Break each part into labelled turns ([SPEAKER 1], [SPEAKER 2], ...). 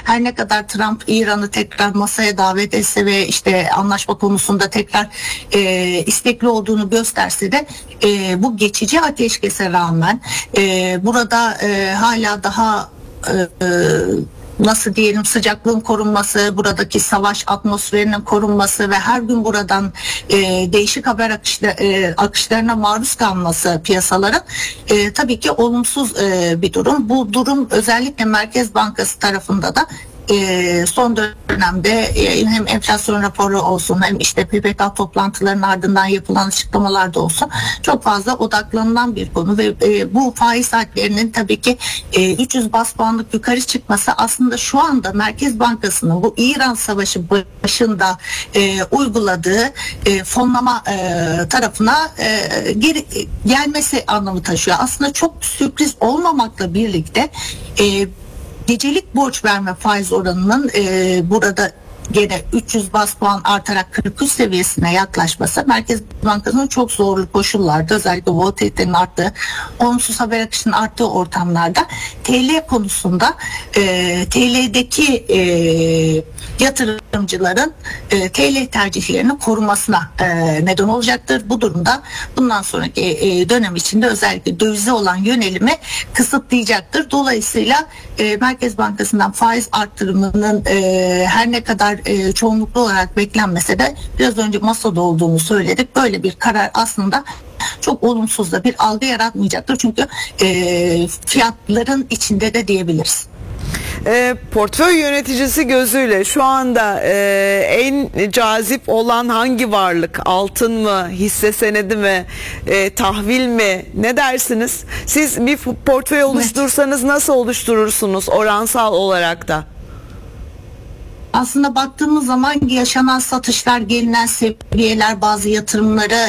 [SPEAKER 1] her ne kadar Trump İran'ı tekrar masaya davet etse ve işte anlaşma konusunda tekrar istekli olduğunu gösterse de bu geçici ateşkese rağmen burada hala daha nasıl diyelim, sıcaklığın korunması, buradaki savaş atmosferinin korunması ve her gün buradan değişik haber akışlarına maruz kalması piyasaların tabii ki olumsuz bir durum. Bu durum özellikle Merkez Bankası tarafında da son dönemde hem enflasyon raporu olsun hem işte PPK toplantılarının ardından yapılan açıklamalarda olsun çok fazla odaklanılan bir konu ve bu faiz saatlerinin tabii ki 300 bas puanlık yukarı çıkması aslında şu anda Merkez Bankası'nın bu İran Savaşı başında uyguladığı fonlama tarafına geri gelmesi anlamı taşıyor. Aslında çok sürpriz olmamakla birlikte gecelik borç verme faiz oranının burada gene 300 bas puan artarak 43 seviyesine yaklaşması Merkez Bankası'nın çok zorlu koşullarda, özellikle volatilitenin arttığı, olumsuz haber akışının arttığı ortamlarda TL konusunda TL'deki yatırımcıların TL tercihlerini korumasına neden olacaktır. Bu durumda bundan sonraki dönem içinde özellikle dövize olan yönelimi kısıtlayacaktır. Dolayısıyla Merkez Bankası'ndan faiz arttırımının her ne kadar çoğunluklu olarak beklenmese de biraz önce masada olduğunu söyledik. Böyle bir karar aslında çok olumsuz da bir algı yaratmayacaktır. Çünkü fiyatların içinde de diyebiliriz.
[SPEAKER 2] Portföy yöneticisi gözüyle şu anda en cazip olan hangi varlık? Altın mı, hisse senedi mi, tahvil mi? Ne dersiniz? Siz bir portföy oluştursanız nasıl oluşturursunuz oransal olarak da?
[SPEAKER 1] Aslında baktığımız zaman yaşanan satışlar, gelinen seviyeler bazı yatırımları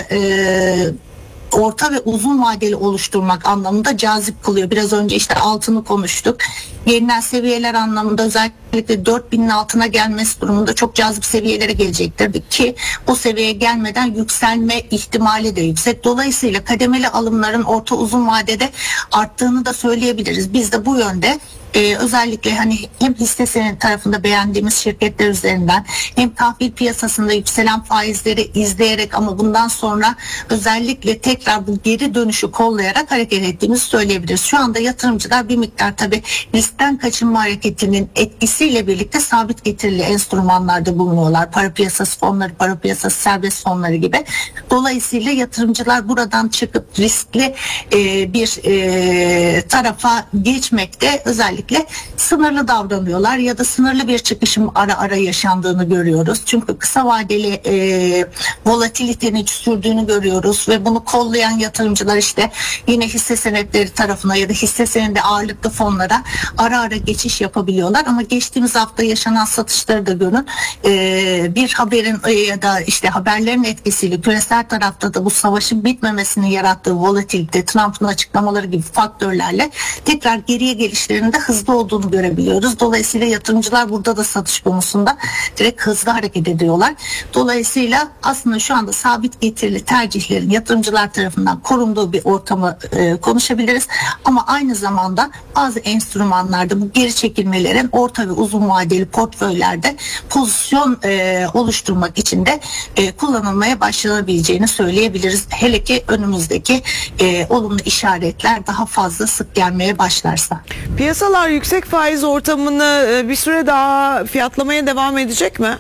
[SPEAKER 1] orta ve uzun vadeli oluşturmak anlamında cazip kılıyor. Biraz önce işte altını konuştuk. Gelinen seviyeler anlamında özellikle 4000'in altına gelmesi durumunda çok cazip seviyelere gelecektir ki o seviyeye gelmeden yükselme ihtimali de yüksek. Dolayısıyla kademeli alımların orta uzun vadede arttığını da söyleyebiliriz. Biz de bu yönde özellikle hani hem hisse senedi tarafında beğendiğimiz şirketler üzerinden hem tahvil piyasasında yükselen faizleri izleyerek ama bundan sonra özellikle tekrar bu geri dönüşü kollayarak hareket ettiğimizi söyleyebiliriz. Şu anda yatırımcılar bir miktar tabii riskten kaçınma hareketinin etkisiyle birlikte sabit getirili enstrümanlarda bulunuyorlar. Para piyasası fonları, para piyasası serbest fonları gibi. Dolayısıyla yatırımcılar buradan çıkıp riskli bir tarafa geçmekte özellikle sınırlı davranıyorlar ya da sınırlı bir çıkışım ara ara yaşandığını görüyoruz. Çünkü kısa vadeli volatilitenin sürdüğünü görüyoruz ve bunu kollayan yatırımcılar işte yine hisse senetleri tarafına ya da hisse senedi ağırlıklı fonlara ara ara geçiş yapabiliyorlar. Ama geçtiğimiz hafta yaşanan satışları da görün. Bir haberin ya da işte haberlerin etkisiyle küresel tarafta da bu savaşın bitmemesinin yarattığı volatilite, Trump'ın açıklamaları gibi faktörlerle tekrar geriye gelişlerinde hızlı olduğunu görebiliyoruz. Dolayısıyla yatırımcılar burada da satış konusunda direkt hızlı hareket ediyorlar. Dolayısıyla aslında şu anda sabit getirili tercihlerin yatırımcılar tarafından korunduğu bir ortamı konuşabiliriz. Ama aynı zamanda bazı enstrümanlarda bu geri çekilmelerin orta ve uzun vadeli portföylerde pozisyon oluşturmak için de kullanılmaya başlanabileceğini söyleyebiliriz. Hele ki önümüzdeki olumlu işaretler daha fazla sık gelmeye başlarsa.
[SPEAKER 2] Piyasalar yüksek faiz ortamını bir süre daha fiyatlamaya devam edecek mi?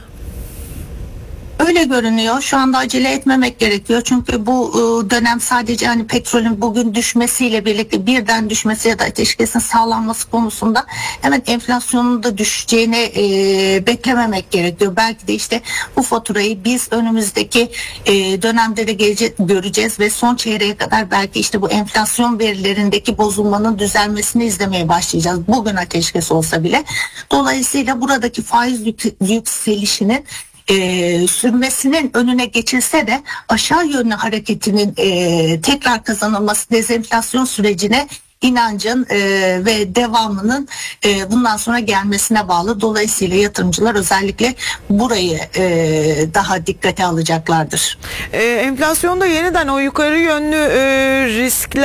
[SPEAKER 1] Öyle görünüyor. Şu anda acele etmemek gerekiyor. Çünkü bu dönem sadece hani petrolün bugün düşmesiyle birlikte birden düşmesi ya da ateşkesin sağlanması konusunda hemen enflasyonun da düşeceğini beklememek gerekiyor. Belki de işte bu faturayı biz önümüzdeki dönemde de göreceğiz ve son çeyreğe kadar belki işte bu enflasyon verilerindeki bozulmanın düzelmesini izlemeye başlayacağız. Bugün ateşkes olsa bile. Dolayısıyla buradaki faiz yükselişinin sürmesinin önüne geçilse de aşağı yönlü hareketinin tekrar kazanılması dezenflasyon sürecine inancın ve devamının bundan sonra gelmesine bağlı. Dolayısıyla yatırımcılar özellikle burayı daha dikkate alacaklardır.
[SPEAKER 2] Enflasyonda yeniden o yukarı yönlü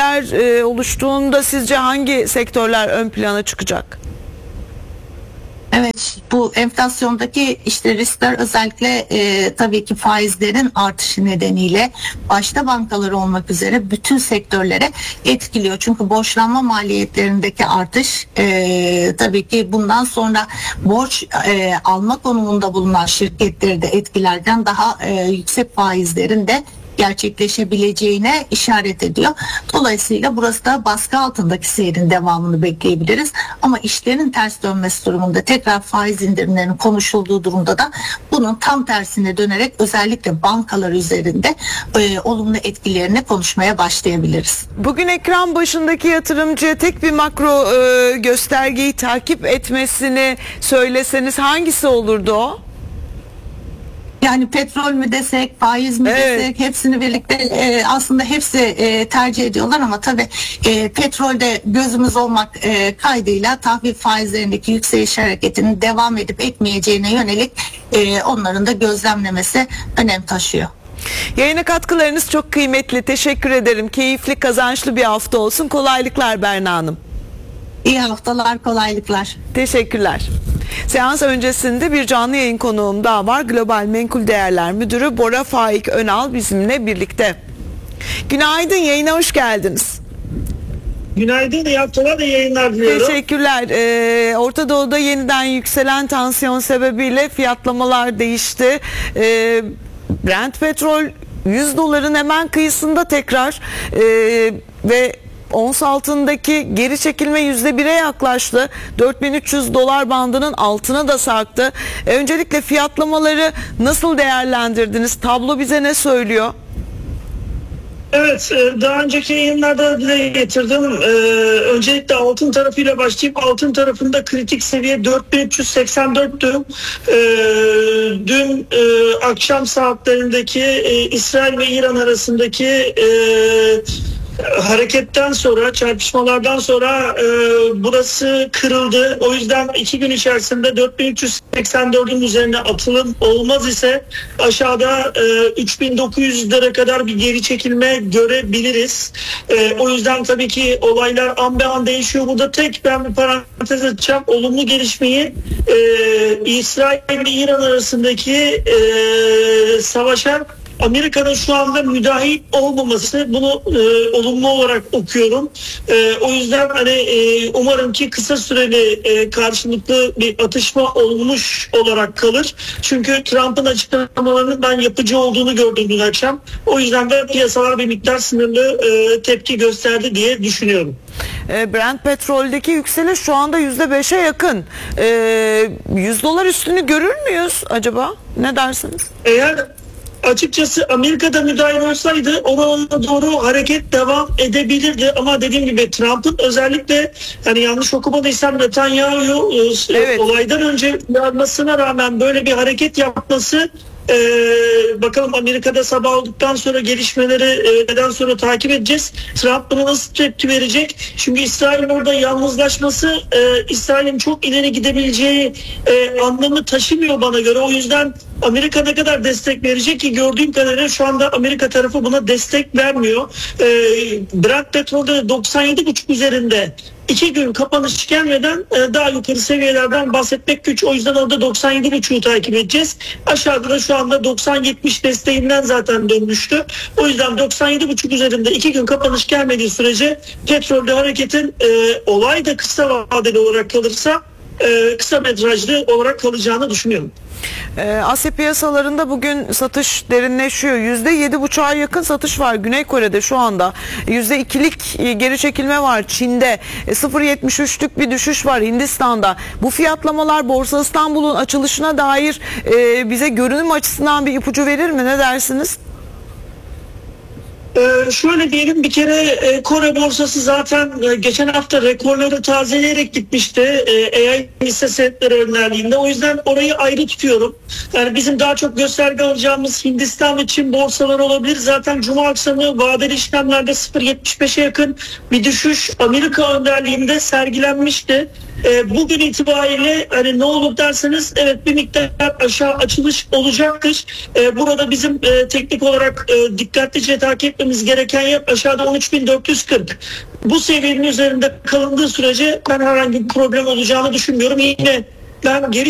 [SPEAKER 2] riskler oluştuğunda sizce hangi sektörler ön plana çıkacak?
[SPEAKER 1] Evet, bu enflasyondaki işte riskler özellikle tabii ki faizlerin artışı nedeniyle başta bankalar olmak üzere bütün sektörlere etkiliyor. Çünkü borçlanma maliyetlerindeki artış tabii ki bundan sonra borç alma konumunda bulunan şirketleri de etkilerken daha yüksek faizlerin de gerçekleşebileceğine işaret ediyor. Dolayısıyla burası da baskı altındaki seyrin devamını bekleyebiliriz. Ama işlerin ters dönmesi durumunda tekrar faiz indirimlerinin konuşulduğu durumda da bunun tam tersine dönerek özellikle bankalar üzerinde olumlu etkilerini konuşmaya başlayabiliriz.
[SPEAKER 2] Bugün ekran başındaki yatırımcıya tek bir makro göstergeyi takip etmesini söyleseniz hangisi olurdu o?
[SPEAKER 1] Yani petrol mü desek, faiz mi desek, hepsini birlikte aslında hepsi tercih ediyorlar ama tabii petrolde gözümüz olmak kaydıyla tahvil faizlerindeki yükseliş hareketinin devam edip etmeyeceğine yönelik onların da gözlemlemesi önem taşıyor.
[SPEAKER 2] Yayına katkılarınız çok kıymetli. Teşekkür ederim. Keyifli, kazançlı bir hafta olsun. Kolaylıklar Berna Hanım.
[SPEAKER 1] İyi haftalar, kolaylıklar.
[SPEAKER 2] Teşekkürler. Seans öncesinde bir canlı yayın konuğum daha var. Global Menkul Değerler Müdürü Bora Faik Önal bizimle birlikte. Günaydın, yayına hoş geldiniz.
[SPEAKER 3] Günaydın, iyi haftalar, iyi yayınlar diliyorum.
[SPEAKER 2] Teşekkürler. Orta Doğu'da yeniden yükselen tansiyon sebebiyle fiyatlamalar değişti. Brent petrol $100 hemen kıyısında tekrar ve ons altındaki geri çekilme %1'e yaklaştı. $4.300 bandının altına da sarktı. Öncelikle fiyatlamaları nasıl değerlendirdiniz? Tablo bize ne söylüyor?
[SPEAKER 3] Evet, daha önceki yayınlarda dile getirdim. Öncelikle altın tarafıyla başlayıp altın tarafında kritik seviye 4.384'tü. Dün akşam saatlerindeki İsrail ve İran arasındaki hareketten sonra, çarpışmalardan sonra burası kırıldı. O yüzden 2 gün içerisinde 4.384'ün üzerine atılım olmaz ise aşağıda 3.900'lere kadar bir geri çekilme görebiliriz. O yüzden tabii ki olaylar an be an değişiyor. Burada tek ben bir parantez açacağım. Olumlu gelişmeyi İsrail ve İran arasındaki savaşa Amerika'nın şu anda müdahil olmaması, bunu olumlu olarak okuyorum. O yüzden umarım ki kısa süreli karşılıklı bir atışma olmuş olarak kalır. Çünkü Trump'ın açıklamalarının ben yapıcı olduğunu gördüm dün akşam. O yüzden de piyasalar bir miktar sınırlı tepki gösterdi diye düşünüyorum.
[SPEAKER 2] Brent petroldeki yükseliş şu anda %5'e yakın. $100 üstünü görür müyüz acaba? Ne dersiniz?
[SPEAKER 3] Eğer açıkçası Amerika'da müdahil olsaydı ona doğru hareket devam edebilirdi ama dediğim gibi Trump'ın özellikle yanlış okumadıysam Netanyahu'yu olaydan önce uyarmasına rağmen böyle bir hareket yapması bakalım Amerika'da sabah olduktan sonra gelişmeleri neden sonra takip edeceğiz. Trump buna nasıl tepki verecek? Çünkü İsrail'in orada yalnızlaşması İsrail'in çok ileri gidebileceği anlamı taşımıyor bana göre. O yüzden Amerika ne kadar destek verecek ki gördüğüm kadarıyla şu anda Amerika tarafı buna destek vermiyor. Brent petrolde 97,5 üzerinde 2 gün kapanış gelmeden daha yukarı seviyelerden bahsetmek güç. O yüzden orada 97,5'u takip edeceğiz. Aşağıda da şu anda 90-70 desteğinden zaten dönmüştü. O yüzden 97,5 üzerinde 2 gün kapanış gelmediği sürece petrolde hareketin olay da kısa vadeli olarak kalırsa kısa metrajlı olarak kalacağını düşünüyorum.
[SPEAKER 2] Asya piyasalarında bugün satış derinleşiyor. %7,5'a yakın satış var Güney Kore'de şu anda. %2'lik geri çekilme var Çin'de. 0,73'lük bir düşüş var Hindistan'da. Bu fiyatlamalar Borsa İstanbul'un açılışına dair bize görünüm açısından bir ipucu verir mi? Ne dersiniz?
[SPEAKER 3] Şöyle diyelim, bir kere Kore borsası zaten geçen hafta rekorları tazeleyerek gitmişti AI hisse senetleri önderliğinde. O yüzden orayı ayrı tutuyorum. Yani bizim daha çok gösterge alacağımız Hindistan ve Çin borsaları olabilir. Zaten Cuma akşamı vadeli işlemlerde 0,75'e yakın bir düşüş Amerika önderliğinde sergilenmişti. Bugün itibariyle ne olur derseniz evet bir miktar aşağı açılış olacaktır. Burada bizim teknik olarak dikkatlice takip etmemiz gereken yer aşağıda 13.440. Bu seviyenin üzerinde kalındığı sürece ben herhangi bir problem olacağını düşünmüyorum. Yine ben geri